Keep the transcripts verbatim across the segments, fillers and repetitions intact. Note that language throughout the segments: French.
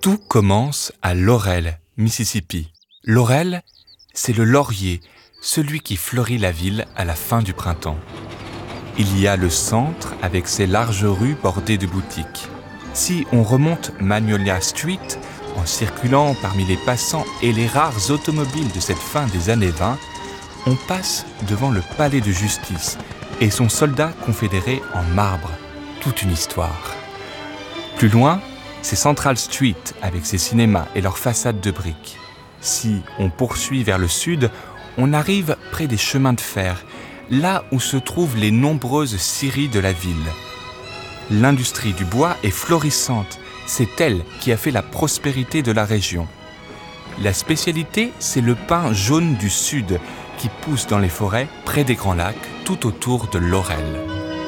Tout commence à Laurel, Mississippi. Laurel, c'est le laurier, celui qui fleurit la ville à la fin du printemps. Il y a le centre avec ses larges rues bordées de boutiques. Si on remonte Magnolia Street, en circulant parmi les passants et les rares automobiles de cette fin des années vingt, on passe devant le palais de justice et son soldat confédéré en marbre. Toute une histoire. Plus loin, c'est Central Street avec ses cinémas et leurs façades de briques. Si on poursuit vers le sud, on arrive près des chemins de fer, là où se trouvent les nombreuses scieries de la ville. L'industrie du bois est florissante, c'est elle qui a fait la prospérité de la région. La spécialité, c'est le pin jaune du sud, qui pousse dans les forêts près des Grands Lacs, tout autour de Laurel.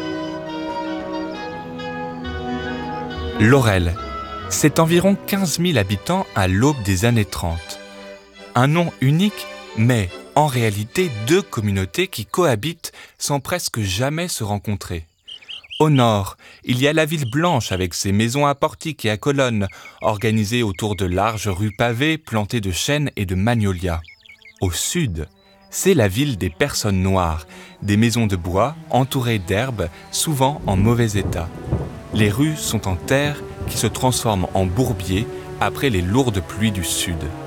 Laurel, c'est environ quinze mille habitants à l'aube des années trente. Un nom unique, mais en réalité deux communautés qui cohabitent sans presque jamais se rencontrer. Au nord, il y a la ville blanche avec ses maisons à portiques et à colonnes, organisées autour de larges rues pavées plantées de chênes et de magnolias. Au sud, c'est la ville des personnes noires, des maisons de bois entourées d'herbes, souvent en mauvais état. Les rues sont en terre qui se transforment en bourbiers après les lourdes pluies du sud.